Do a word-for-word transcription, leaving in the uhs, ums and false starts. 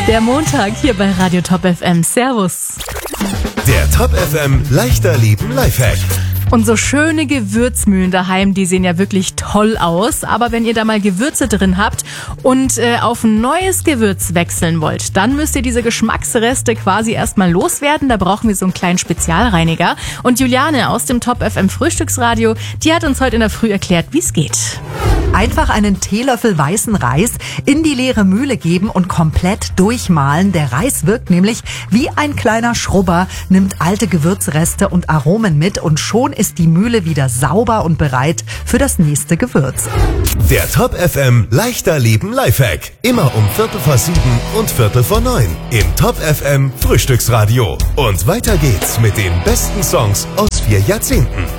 Der Montag hier bei Radio Top F M. Servus. Der Top F M Leichter Leben Lifehack. Und so schöne Gewürzmühlen daheim, die sehen ja wirklich toll aus. Aber wenn ihr da mal Gewürze drin habt und äh, auf ein neues Gewürz wechseln wollt, dann müsst ihr diese Geschmacksreste quasi erstmal loswerden. Da brauchen wir so einen kleinen Spezialreiniger. Und Juliane aus dem Top F M Frühstücksradio, die hat uns heute in der Früh erklärt, wie es geht. Einfach einen Teelöffel weißen Reis in die leere Mühle geben und komplett durchmahlen. Der Reis wirkt nämlich wie ein kleiner Schrubber, nimmt alte Gewürzreste und Aromen mit und schon ist die Mühle wieder sauber und bereit für das nächste Gewürz. Der Top F M Leichter Leben Lifehack. Immer um Viertel vor sieben und Viertel vor neun im Top F M Frühstücksradio. Und weiter geht's mit den besten Songs aus vier Jahrzehnten.